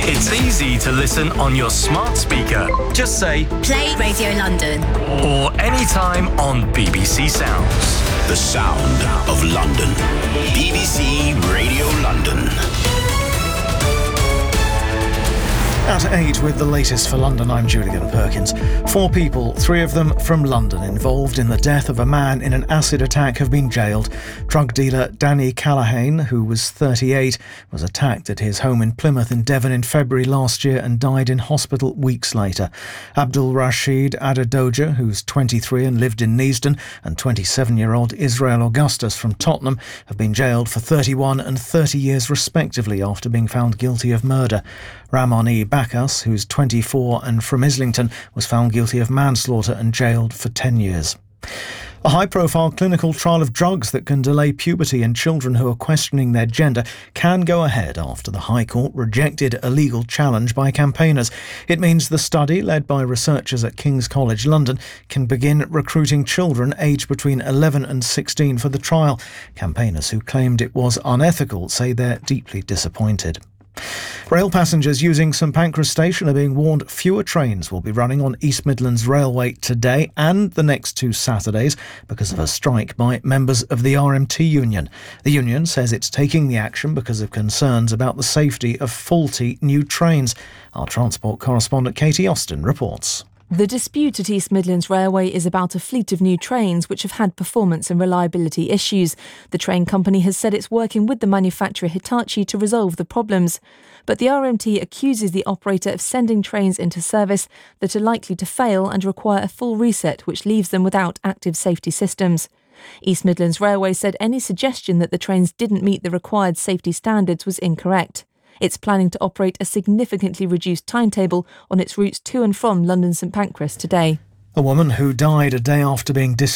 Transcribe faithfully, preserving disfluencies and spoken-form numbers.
It's easy to listen on your smart speaker. Just say Play Radio London. or anytime on B B C Sounds. The sound of London. B B C Radio London. At eight with the latest for London, I'm Julian Perkins. Four people, three of them from London, involved in the death of a man in an acid attack have been jailed. Drug dealer Danny Callahane, who was thirty-eight, was attacked at his home in Plymouth in Devon in February last year and died in hospital weeks later. Abdul Rashid Adedoja, who's twenty-three and lived in Neasden, and twenty-seven-year-old Israel Augustus from Tottenham have been jailed for thirty-one and thirty years respectively after being found guilty of murder. Ramani Bacchus, who's twenty-four and from Islington, was found guilty of manslaughter and jailed for ten years. A high-profile clinical trial of drugs that can delay puberty in children who are questioning their gender can go ahead after the High Court rejected a legal challenge by campaigners. It means the study, led by researchers at King's College London, can begin recruiting children aged between eleven and sixteen for the trial. Campaigners who claimed it was unethical say they're deeply disappointed. Rail passengers using St Pancras Station are being warned fewer trains will be running on East Midlands Railway today and the next two Saturdays because of a strike by members of the R M T union. The union says it's taking the action because of concerns about the safety of faulty new trains. Our transport correspondent Katie Austin reports. The dispute at East Midlands Railway is about a fleet of new trains which have had performance and reliability issues. The train company has said it's working with the manufacturer Hitachi to resolve the problems. But the R M T accuses the operator of sending trains into service that are likely to fail and require a full reset, which leaves them without active safety systems. East Midlands Railway said any suggestion that the trains didn't meet the required safety standards was incorrect. It's planning to operate a significantly reduced timetable on its routes to and from London St Pancras today. A woman who died a day after being discharged